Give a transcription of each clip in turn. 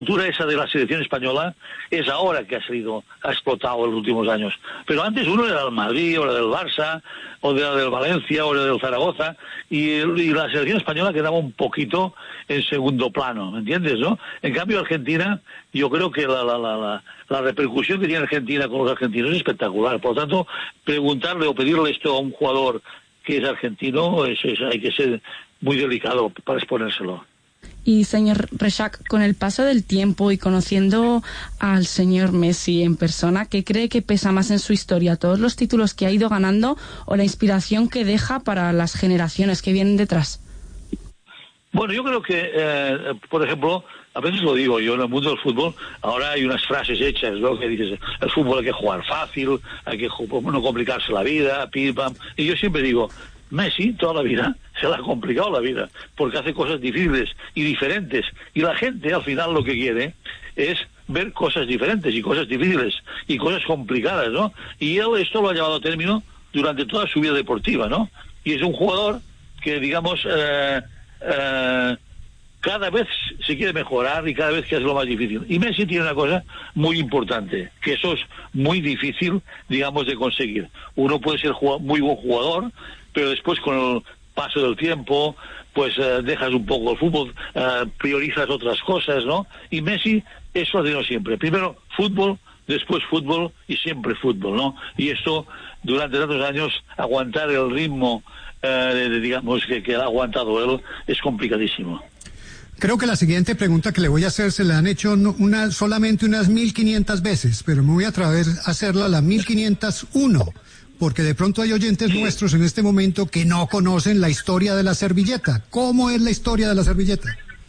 cultura esa de la selección española es ahora que ha explotado en los últimos años. Pero antes uno era del Madrid, o era del Barça, o era del Valencia, o era del Zaragoza, y la selección española quedaba un poquito en segundo plano, ¿me entiendes, no? En cambio, Argentina, yo creo que la repercusión que tiene Argentina con los argentinos es espectacular. Por lo tanto, preguntarle o pedirle esto a un jugador que es argentino, hay que ser muy delicado para exponérselo. Y señor Rexach, con el paso del tiempo y conociendo al señor Messi en persona, ¿qué cree que pesa más en su historia? ¿Todos los títulos que ha ido ganando o la inspiración que deja para las generaciones que vienen detrás? Bueno, yo creo que, por ejemplo, a veces lo digo yo, en el mundo del fútbol, ahora hay unas frases hechas, ¿no? Que dices, el fútbol hay que jugar fácil, hay que no complicarse la vida, pim, pam. Y yo siempre digo, Messi toda la vida se le ha complicado la vida porque hace cosas difíciles y diferentes, y la gente al final lo que quiere es ver cosas diferentes y cosas difíciles y cosas complicadas, ¿no? Y él esto lo ha llevado a término durante toda su vida deportiva, ¿no? Y es un jugador que, digamos, cada vez se quiere mejorar y cada vez que es lo más difícil. Y Messi tiene una cosa muy importante, que eso es muy difícil, digamos, de conseguir. Uno puede ser muy buen jugador, pero después con el paso del tiempo, pues dejas un poco el fútbol, priorizas otras cosas, ¿no? Y Messi eso ha tenido siempre. Primero fútbol, después fútbol y siempre fútbol, ¿no? Y esto, durante tantos años, aguantar el ritmo, digamos, que ha aguantado él, es complicadísimo. Creo que la siguiente pregunta que le voy a hacer se la han hecho solamente unas 1500 veces, pero me voy a atrever a hacerla la 1501. Porque de pronto hay oyentes nuestros en este momento que no conocen la historia de la servilleta. ¿Cómo es la historia de la servilleta?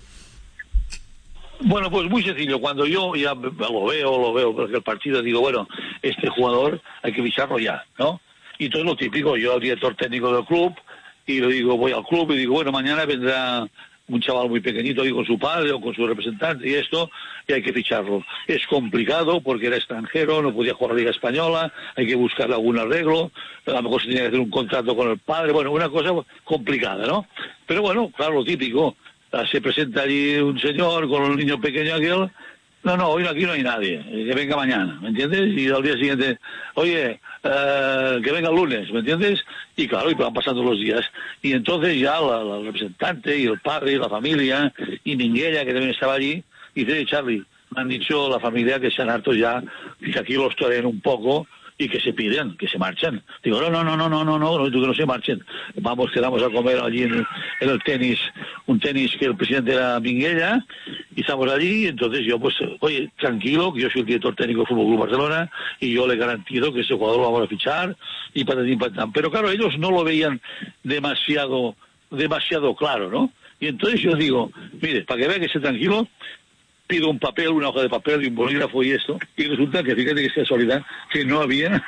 Bueno, pues muy sencillo. Cuando yo ya lo veo, porque el partido digo, bueno, este jugador hay que ficharlo ya, ¿no? Y todo lo típico, yo al director técnico del club, y le digo, voy al club y digo, bueno, mañana vendrá un chaval muy pequeñito ahí con su padre o con su representante y esto, y hay que ficharlo. Es complicado porque era extranjero, no podía jugar la Liga Española, hay que buscar algún arreglo, a lo mejor se tiene que hacer un contrato con el padre, bueno, una cosa complicada, ¿no? Pero bueno, claro, lo típico, se presenta allí un señor con un niño pequeño aquel, no, hoy aquí no hay nadie, que venga mañana, ¿me entiendes? Y al día siguiente, oye, que venga el lunes, ¿me entiendes? Y claro, y van pasando los días. Y entonces ya la representante y el padre y la familia y Minguella, que también estaba allí, dice, Charlie, me han dicho la familia que se han harto ya, que aquí los traen un poco y que se piden, que se marchen. Digo, no, que no se marchen. Quedamos a comer allí en el tenis, un tenis que el presidente era Minguella, y estamos allí, y entonces yo pues, oye, tranquilo, que yo soy el director técnico del Fútbol Club Barcelona, y yo le garantizo que ese jugador lo vamos a fichar, y patatín patán. Pero claro, ellos no lo veían demasiado claro, ¿no? Y entonces yo digo, mire, para que vea que esté tranquilo, pido un papel, una hoja de papel y un bolígrafo y esto, y resulta que, fíjate que es casualidad, que no había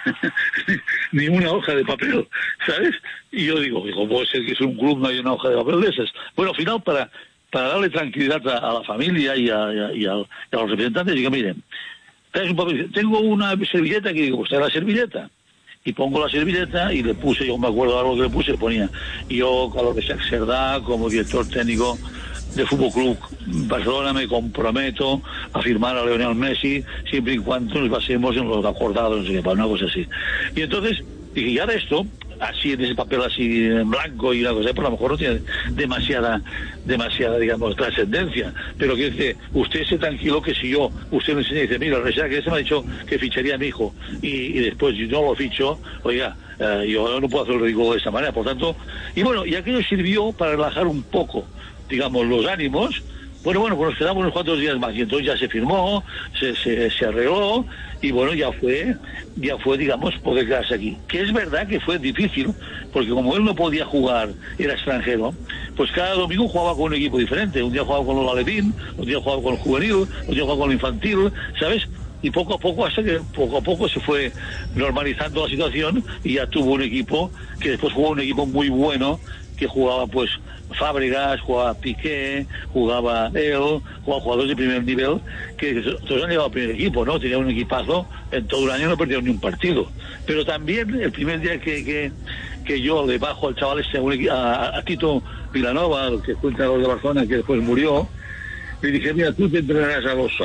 ni una hoja de papel, ¿sabes? Y yo digo, puede ser que es un club, no hay una hoja de papel de esas. Bueno, al final, para darle tranquilidad a la familia y a los representantes, digo, miren, traes un papel, tengo una servilleta, que digo, pues trae la servilleta. Y pongo la servilleta y le puse, yo me acuerdo algo que le puse, ponía, yo, Carlos Rexach Cerdá, como director técnico de Fútbol Club Barcelona, me comprometo a firmar a Lionel Messi siempre y cuando nos basemos en los acordados, no sé qué, una cosa así. Y entonces dije, y ahora esto, así en ese papel así en blanco y una cosa, por lo mejor no tiene demasiada, digamos, trascendencia, pero que dice, usted esté tranquilo que si usted me enseña y dice, mira, Rexach, que ese me ha dicho que ficharía a mi hijo, y después yo no lo ficho, oiga, yo no puedo hacer el ridículo de esa manera, por tanto, y bueno, y aquello sirvió para relajar un poco, digamos, los ánimos. Bueno, pues nos quedamos unos cuantos días más y entonces ya se firmó, se arregló y bueno, ya fue, digamos, poder quedarse aquí. Que es verdad que fue difícil, porque como él no podía jugar, era extranjero, pues cada domingo jugaba con un equipo diferente. Un día jugaba con el Alevín, un día jugaba con el juvenil, un día jugaba con el infantil, ¿sabes? Y poco a poco, hasta que poco a poco se fue normalizando la situación y ya tuvo un equipo, que después jugó un equipo muy bueno, que jugaba pues Fábregas, jugaba Piqué, jugaba él, jugaba jugadores de primer nivel que todos han llegado al primer equipo, ¿no? Tenía un equipazo, en todo un año no perdieron ni un partido. Pero también el primer día que yo le bajo al chaval a Tito Vilanova, el que fue entrenador de Barcelona, que después murió, Le dije, mira, tú te entrenarás a los